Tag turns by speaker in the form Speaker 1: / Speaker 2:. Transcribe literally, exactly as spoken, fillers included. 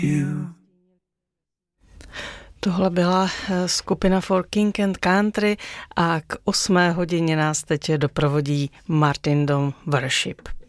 Speaker 1: you.
Speaker 2: Tohle byla skupina For King and Country a k osmé hodině nás teď doprovodí Martin Dom Worship.